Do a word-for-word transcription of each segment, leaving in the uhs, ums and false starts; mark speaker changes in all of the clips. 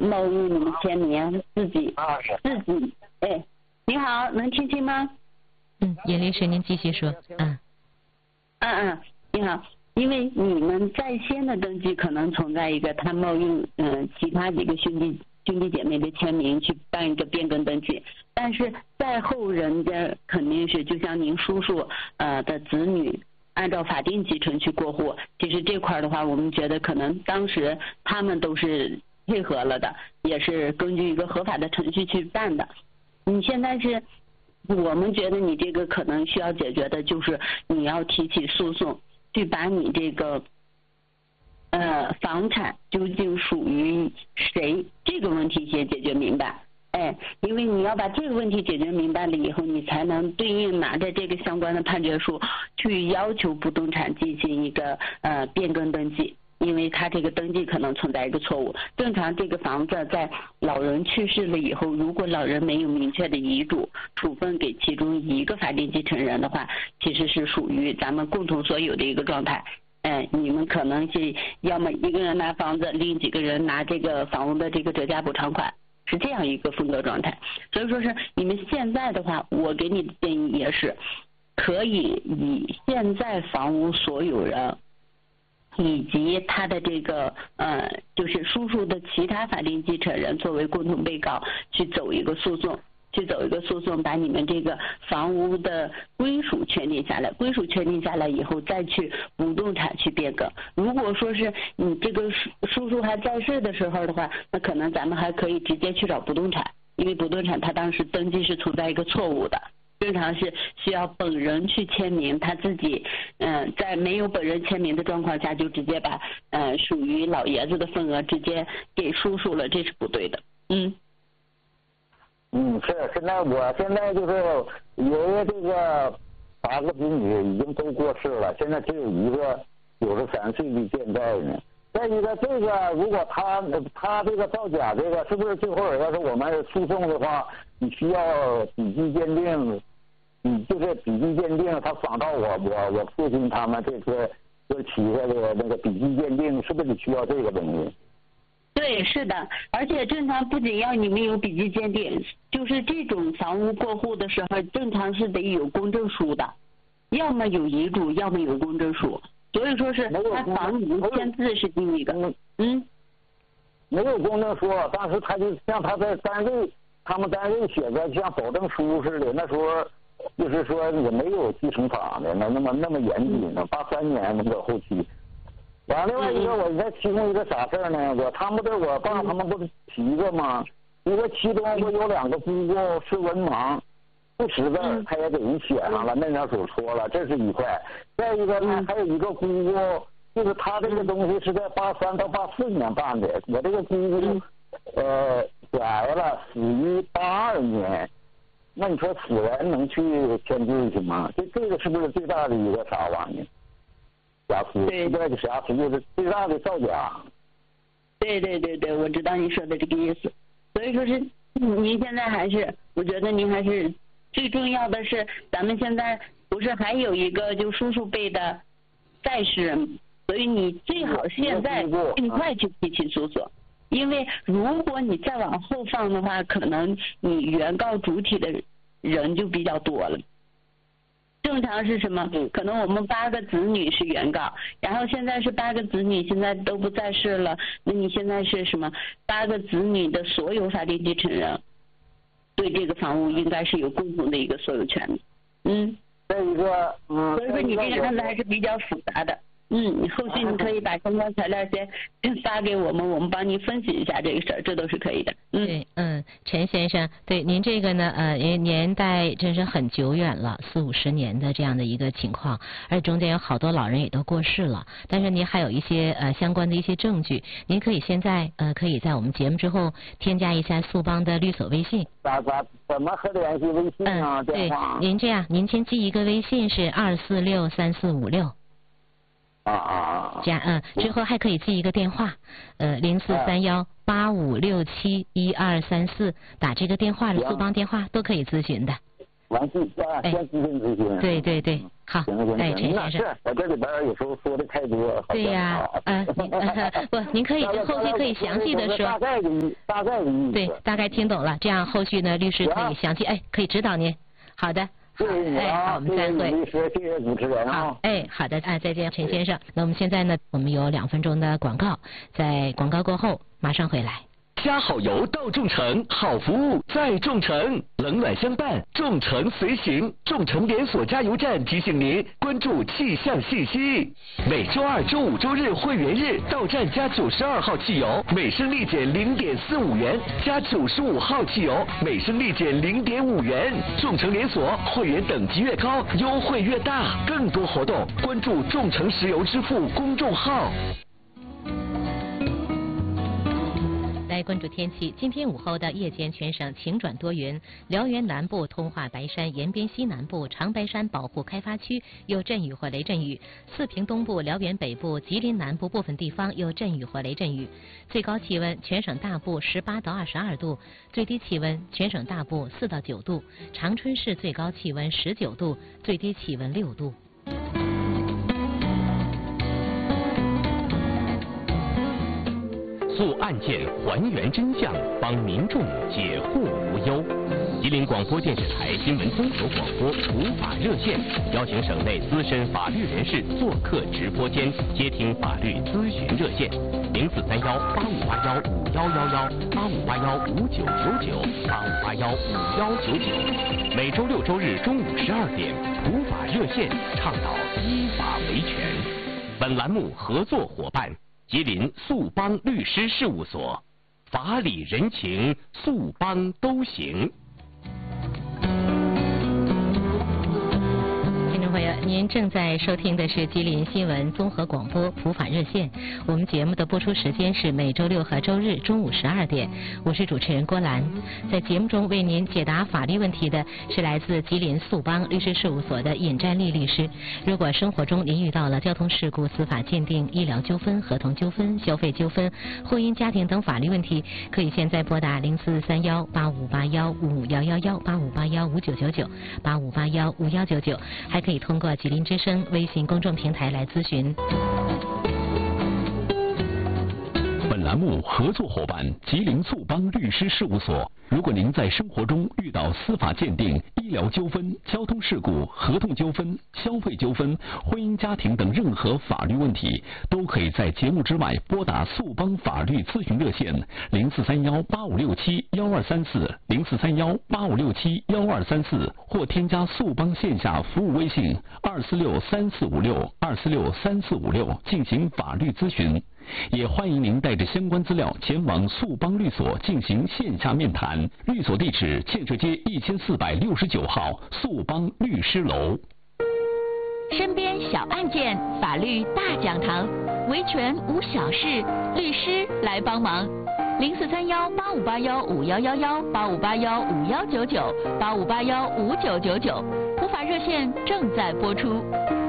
Speaker 1: 冒用你们签名，自己
Speaker 2: 啊
Speaker 1: 自己哎，你好，能听清吗？
Speaker 3: 嗯，严律师您继续说。嗯
Speaker 1: 嗯嗯，你好，因为你们在先的登记可能存在一个他冒用嗯、呃、其他几个兄弟兄弟姐妹的签名去办一个变更登记，但是在后人家肯定是就像您叔叔呃的子女按照法定继承去过户，其实这块的话我们觉得可能当时他们都是配合了的，也是根据一个合法的程序去办的。你现在是我们觉得你这个可能需要解决的就是你要提起诉讼去把你这个呃房产究竟属于谁这个问题先解决明白。哎，因为你要把这个问题解决明白了以后，你才能对应拿着这个相关的判决书去要求不动产进行一个呃变更登记，因为他这个登记可能存在一个错误。正常这个房子在老人去世了以后，如果老人没有明确的遗嘱处分给其中一个法定继承人的话，其实是属于咱们共同所有的一个状态。哎，你们可能是要么一个人拿房子，另几个人拿这个房屋的这个折价补偿款。是这样一个分割状态，所以说是你们现在的话，我给你的建议也是，可以以现在房屋所有人以及他的这个呃，就是叔叔的其他法定继承人作为共同被告去走一个诉讼。去走一个诉讼，把你们这个房屋的归属确定下来，归属确定下来以后，再去不动产去变更。如果说是你这个叔叔叔还在世的时候的话，那可能咱们还可以直接去找不动产，因为不动产他当时登记是存在一个错误的，正常是需要本人去签名，他自己嗯、呃，在没有本人签名的状况下，就直接把呃属于老爷子的份额直接给叔叔了，这是不对的。嗯。
Speaker 2: 嗯，是，现在我现在就是爷爷这个八个子女已经都过世了，现在只有一个九十三岁的健在呢。再一个，这个如果他他这个造假，这个是不是最后要是我们诉讼的话，你需要笔迹鉴定，你就是笔迹鉴定，他仿照我我我父亲他们这个这七个的那个笔迹鉴定，是不是需要这个东西？
Speaker 1: 对，是的，而且正常不仅要你们有笔迹鉴定，就是这种房屋过户的时候，正常是得有公证书的，要么有遗嘱，要么有公证书。所以说是他房已经签字是第一个。嗯。
Speaker 2: 没有公证书，当时他就像他在单位，他们单位写的像保证书似的，那时候就是说也没有继承法的那那么那么严谨的，八三年那个后期。完，另外一个我再提供一个啥事儿呢？我他们的我爸他们不是七个吗？一个其中我有两个姑姑是文盲，不识字他也给人写上了，那张手戳了，这是一块。再一个呢，还有一个姑姑，就是他这个东西是在八三到八四年办的，我这个姑姑呃改了，死于八二年。那你说死人能去签字去吗？这这个是不是最大的一个啥玩意儿？假死，
Speaker 1: 对，
Speaker 2: 这个假死就是最大的造假。
Speaker 1: 对对对对，我知道你说的这个意思。所以说是您现在还是，我觉得您还是最重要的是，咱们现在不是还有一个就叔叔辈的在世人，所以你最好现在尽快去提起诉讼，因为如果你再往后放的话，可能你原告主体的人就比较多了。正常是什么？可能我们八个子女是原告，然后现在是八个子女现在都不在世了，那你现在是什么？八个子女的所有法定继承人对这个房屋应该是有共同的一个所有权的。嗯，
Speaker 2: 再一个，嗯，
Speaker 1: 所以说你这个案子还是比较复杂的。嗯，你后续你可以把相关材料先发给我们，我们帮您分析一下这个事儿，这都是可以的。嗯，
Speaker 3: 对，嗯，陈先生，对您这个呢，呃，年代真是很久远了，四五十年的这样的一个情况，而且中间有好多老人也都过世了，但是您还有一些呃相关的一些证据，您可以现在呃可以在我们节目之后添加一下速邦的律所微信。
Speaker 2: 咋咋怎么和联系微信啊？
Speaker 3: 嗯，对，您这样，您先记一个微信是二四六三四五六。
Speaker 2: 啊啊啊！
Speaker 3: 加嗯，之后还可以记一个电话，呃，零四三幺八五六七一二三四，打这个电话的速邦电话都可以咨询的。
Speaker 2: 完事啊，先咨询咨询。
Speaker 3: 对对对，好，
Speaker 2: 行行
Speaker 3: 哎，陈
Speaker 2: 行，
Speaker 3: 先生。
Speaker 2: 是我这里边有时候说的太多。
Speaker 3: 对呀，呃，不，您可以后续可以详细的说。
Speaker 2: 大概的意，大概的意思。
Speaker 3: 对，大概听懂了，这样后续呢，律师可以详细，哎，可以指导您。好的。
Speaker 2: 谢谢你啊，
Speaker 3: 好，我们再会。
Speaker 2: 律师，谢谢主持人啊。
Speaker 3: 好，哎，好的，哎，再见，陈先生。那我们现在呢，我们有两分钟的广告，在广告过后马上回来。
Speaker 4: 加好油到众诚，好服务在众诚，冷暖相伴，众诚随行。众诚连锁加油站提醒您关注气象信息。每周二、周五、周日会员日到站加九十二号汽油，每升立减零点四五元；加九十五号汽油，每升立减零点五元。众诚连锁会员等级越高，优惠越大。更多活动关注众诚石油支付公众号。
Speaker 3: 来关注天气，今天午后到夜间全省晴转多云，辽源南部、通化白山延边西南部、长白山保护开发区有阵雨或雷阵雨，四平东部、辽源北部、吉林南部部分地方有阵雨或雷阵雨。最高气温全省大部十八到二十二度，最低气温全省大部四到九度，长春市最高气温十九度，最低气温六度。
Speaker 4: 诉案件，还原真相，帮民众解惑无忧。吉林广播电视台新闻综合广播普法热线，邀请省内资深法律人士做客直播间，接听法律咨询热线零四三幺八五八幺五幺幺幺八五八幺五九九九八五八幺五幺九九。每周六周日中午十二点，普法热线倡导依法维权。本栏目合作伙伴。吉林速邦律师事务所，法理人情，速邦都行。
Speaker 3: 听众朋友，您正在收听的是吉林新闻综合广播普法热线。我们节目的播出时间是每周六和周日中午十二点。我是主持人郭兰，在节目中为您解答法律问题的是来自吉林速邦律师事务所的尹占利律师。如果生活中您遇到了交通事故、司法鉴定、医疗纠纷、合同纠纷、消费纠纷、婚姻家庭等法律问题，可以现在拨打零四三幺八五八幺五幺幺幺八五八幺五九九九八五八幺五幺九九，还可以通过吉林之声微信公众平台来咨询。
Speaker 4: 本栏目合作伙伴吉林速邦律师事务所。如果您在生活中遇到司法鉴定、医疗纠纷、交通事故、合同纠纷、消费纠纷、婚姻家庭等任何法律问题，都可以在节目之外拨打速邦法律咨询热线零四三幺八五六七幺二三四零四三幺八五六七幺二三四，或添加速邦线下服务微信二四六三四五六二四六三四五六进行法律咨询。也欢迎您带着相关资料前往速邦律所进行线下面谈。律所地址：建设街一千四百六十九号速邦律师楼。
Speaker 5: 身边小案件，法律大讲堂，维权无小事，律师来帮忙。零四三幺八五八幺五幺幺幺八五八幺五幺九九八五八幺五九九九，普法热线正在播出。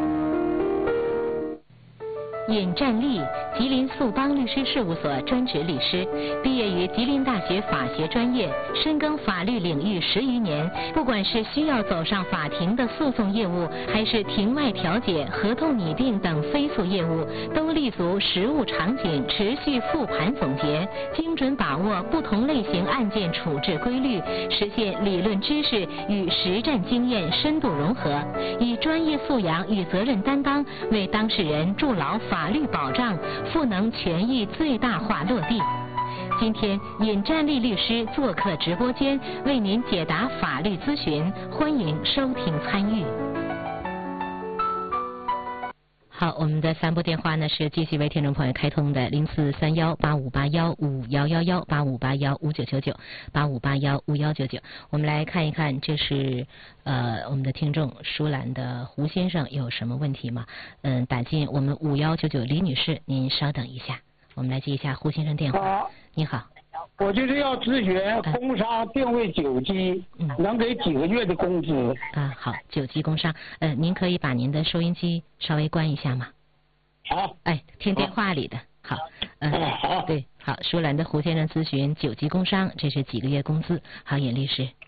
Speaker 3: 尹占利，吉林速邦律师事务所专职律师，毕业于吉林大学法学专业，深耕法律领域十余年。不管是需要走上法庭的诉讼业务，还是庭外调解、合同拟定等非诉业务，都立足实务场景，持续复盘总结，精准把握不同类型案件处置规律，实现理论知识与实战经验深度融合，以专业素养与责任担当，为当事人筑牢法律保障，赋能权益最大化落地。今天尹占利律师做客直播间，为您解答法律咨询，欢迎收听参与。好，我们的三部电话呢是继续为听众朋友开通的零四三幺八五八幺五幺幺幺八五八幺五九九九八五八幺五幺九九。我们来看一看，这是呃我们的听众舒兰的胡先生有什么问题吗？嗯，打进我们五幺九九李女士，您稍等一下，我们来接一下胡先生电话。
Speaker 6: 啊、
Speaker 3: 你好。
Speaker 6: 我就是要咨询工商定位酒机、嗯、能给几个月的工资
Speaker 3: 啊？好，酒机工商，呃，您可以把您的收音机稍微关一下吗？
Speaker 6: 好，
Speaker 3: 哎，听电话里的。好，嗯、呃，
Speaker 6: 好，
Speaker 3: 对，好，舒兰的胡先生咨询酒机工商，这是几个月工资？好，尹律师。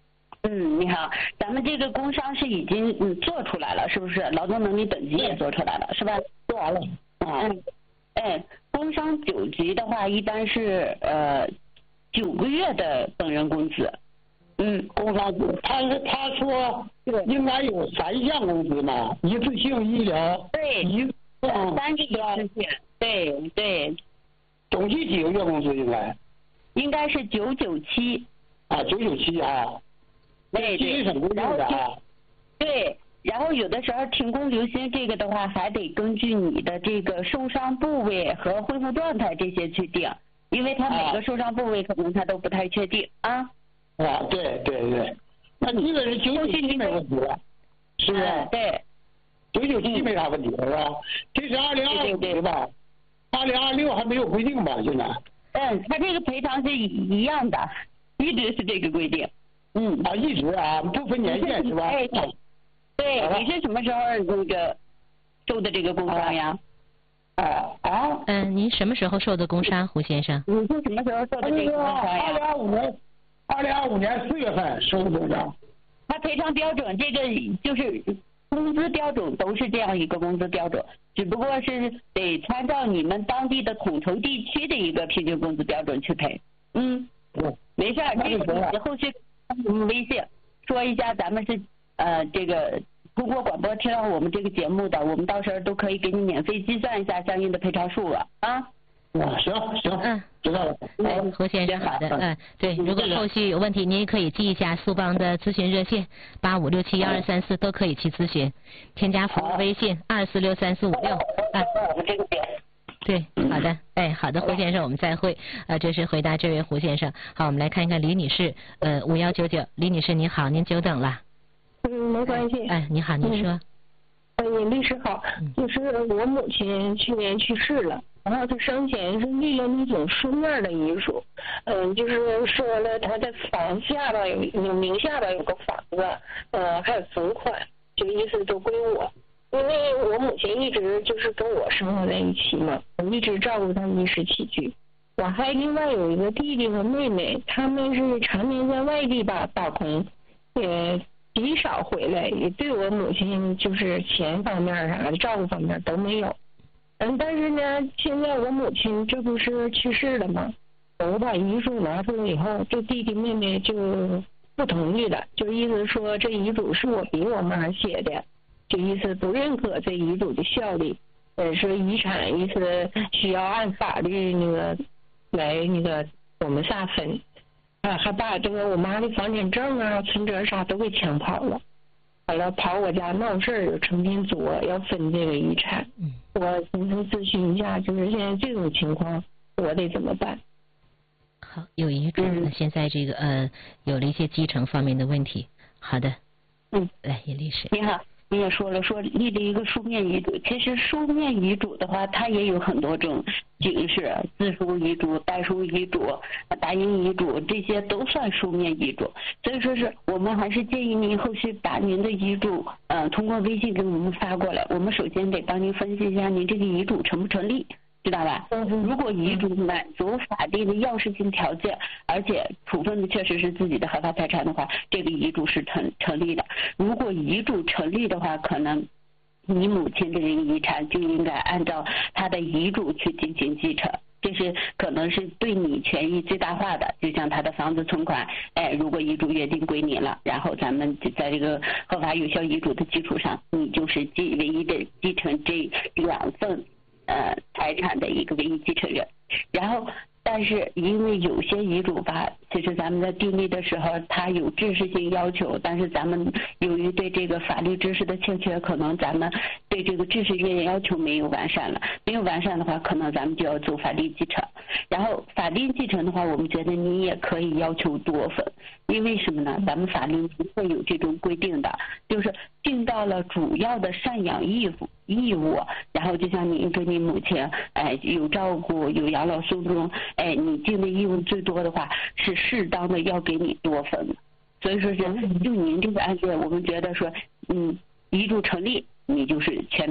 Speaker 1: 嗯，你好，咱们这个工伤是已经嗯做出来了，是不是？劳动能力等级也做出来了，是吧？
Speaker 6: 做完了。
Speaker 1: 嗯，哎，工伤九级的话，一般是呃九个月的本人工资。嗯，
Speaker 6: 工伤他是他说应该有三项工资嘛，一次性医疗。
Speaker 1: 对，
Speaker 6: 一
Speaker 1: 三个一次性。对对。
Speaker 6: 总计几个月工资应该？
Speaker 1: 应该是九九七。
Speaker 6: 啊，九九七啊。
Speaker 1: 对对。
Speaker 6: 然后
Speaker 1: 对，然后有的时候停工留薪这个的话，还得根据你的这个受伤部位和恢复状态这些去定，因为他每个受伤部位可能他都不太确定啊。
Speaker 6: 啊，对对对，那基本是九九七没问题了，是不是？
Speaker 1: 对，
Speaker 6: 九九七没啥问题是吧？这是二零二五对吧？二零二六还没有规定吧？现在？
Speaker 1: 嗯，他这个赔偿是一样的，一直是这个规定。嗯
Speaker 6: 啊，一直啊，不分年限是吧？
Speaker 1: 哎，对，你是什么时候那个受的这个工伤呀？
Speaker 6: 啊啊？
Speaker 3: 嗯，您什么时候受的工伤，胡先生？
Speaker 1: 你是什么时候受的这个工伤呀？
Speaker 6: 二零二五年，二零二五年四月份受的工伤。
Speaker 1: 他赔偿标准这个就是工资标准都是这样一个工资标准，只不过是得参照你们当地的统筹地区的一个平均工资标准去赔。嗯，没事儿，这个你后续。嗯，微信说一下，咱们是呃这个通过广播听到我们这个节目的，我们到时候都可以给你免费计算一下相应的赔偿数额啊。
Speaker 6: 啊，行行，
Speaker 3: 嗯，
Speaker 6: 知道了。
Speaker 3: 哎，胡先生，好的，嗯，对，如果后续有问题，您也可以记一下苏邦的咨询热线八五六七幺二三四，都可以去咨询，添加服务微信二四六三四五六啊。
Speaker 1: 我们这个点。
Speaker 3: 对，好的，哎，好的，胡先生，我们再会。呃，这是回答这位胡先生。好，我们来看一看李女士，呃，五幺九九，李女士你好，您久等了。
Speaker 7: 嗯，没关系。
Speaker 3: 哎，你好，您说。
Speaker 7: 嗯，律师好，就是我母亲去年去世了，然后她生前是立了那种书面的遗嘱，嗯，就是说了她的房下边有有名下边有个房子，呃，还有存款，就意思都归我。因为我母亲一直就是跟我生活在一起嘛，我一直照顾她衣食起居。我还另外有一个弟弟和妹妹，他们是常年在外地吧打工，也极少回来，也对我母亲就是钱方面啥的照顾方面都没有。嗯，但是呢，现在我母亲这不是去世了吗？我把遗嘱拿出来以后，这弟弟妹妹就不同意了，就意思说这遗嘱是我比我妈写的。就意思不认可这遗嘱的效力，呃，说遗产意思需要按法律那个来那个我们仨分，啊，还把这个我妈的房产证啊、存折啥都给抢跑了，完了跑我家闹事儿，成天作要分这个遗产。嗯，我寻思咨询一下，就是现在这种情况，我得怎么办？
Speaker 3: 好，有遗嘱呢，现在这个呃有了一些继承方面的问题。好的，
Speaker 1: 嗯，
Speaker 3: 来，叶律师。
Speaker 1: 你好。你也说了，说立了一个书面遗嘱。其实书面遗嘱的话，它也有很多种形式，自书遗嘱、代书遗嘱、打印遗嘱，这些都算书面遗嘱。所以说是我们还是建议您后续把您的遗嘱，呃，通过微信给我们发过来。我们首先得帮您分析一下您这个遗嘱成不成立。知道吧？如果遗嘱满足法定的要事性条件，而且处分的确实是自己的合法财产的话，这个遗嘱是成成立的。如果遗嘱成立的话，可能你母亲的这个遗产就应该按照她的遗嘱去进行继承，这是可能是对你权益最大化的。就像她的房子存款，哎，如果遗嘱约定归你了，然后咱们在这个合法有效遗嘱的基础上，你就是继唯一的继承这两份呃，财产的一个唯一继承人。然后，但是因为有些遗嘱吧，其实咱们在订立的时候，它有知识性要求，但是咱们由于对这个法律知识的欠缺，可能咱们对这个知识面要求没有完善了。没有完善的话，可能咱们就要做法定继承。然后法定继承的话，我们觉得你也可以要求多份，因为什么呢？咱们法律不会有这种规定的，就是尽到了主要的赡养义务。义务，然后就像您对你母亲，哎，有照顾，有养老送终，哎，你尽的义务最多的话，是适当的要给你多分的。所以说是就您这个案件，我们觉得说，嗯，遗嘱成立，你就是全拿。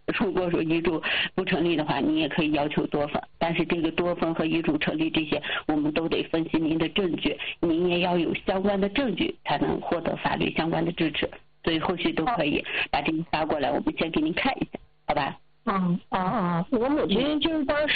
Speaker 1: 如果说遗嘱不成立的话，你也可以要求多份，但是这个多份和遗嘱成立这些，我们都得分析您的证据，您也要有相关的证据才能获得法律相关的支持，所以后续都可以把这个发过来，我们先给您看一下，好吧？
Speaker 7: 嗯啊啊，我母亲就是当时。